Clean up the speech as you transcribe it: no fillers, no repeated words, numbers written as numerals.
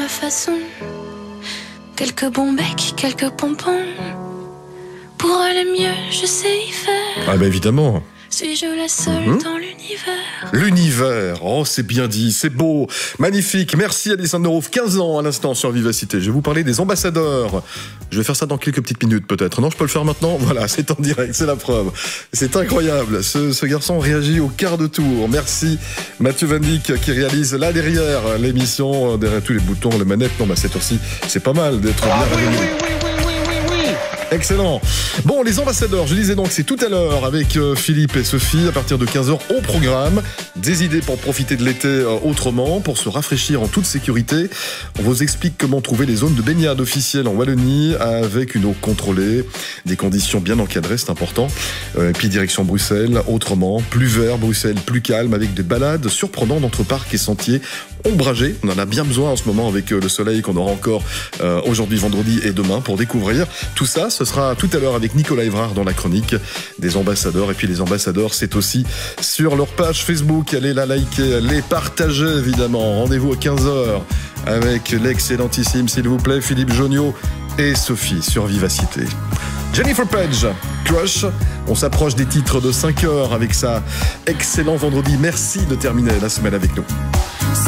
ma façon. Quelques bons becs, quelques pompons. Pour aller mieux, je sais y faire. Ah bah évidemment. Suis-je la seule dans l'univers? L'univers, oh c'est bien dit, c'est beau, magnifique. Merci Alessandro Rouf, 15 ans à l'instant sur Vivacité. Je vais vous parler des ambassadeurs. Je vais faire ça dans quelques petites minutes peut-être. Non, je peux le faire maintenant? Voilà, c'est en direct, c'est la preuve. C'est incroyable, ce garçon réagit au quart de tour. Merci Mathieu Van Dyck qui réalise là derrière l'émission, derrière tous les boutons, les manettes. Non, bah cette heure-ci, c'est pas mal d'être bien réveillé. Excellent. Bon, les ambassadeurs, je disais donc, c'est tout à l'heure avec Philippe et Sophie, à partir de 15h au programme. Des idées pour profiter de l'été autrement, pour se rafraîchir en toute sécurité. On vous explique comment trouver les zones de baignade officielles en Wallonie avec une eau contrôlée, des conditions bien encadrées, c'est important. Et puis direction Bruxelles, autrement, plus vert, Bruxelles plus calme, avec des balades surprenantes entre parcs et sentiers ombragés. On en a bien besoin en ce moment avec le soleil qu'on aura encore aujourd'hui, vendredi et demain pour découvrir tout ça. Ce sera tout à l'heure avec Nicolas Évrard dans la chronique des ambassadeurs. Et puis les ambassadeurs, c'est aussi sur leur page Facebook. Allez la liker, les partager évidemment. Rendez-vous à 15h avec l'excellentissime, s'il vous plaît, Philippe Jonio et Sophie sur Vivacité. Jennifer Page, Crush. On s'approche des titres de 5h avec ça. Excellent vendredi. Merci de terminer la semaine avec nous.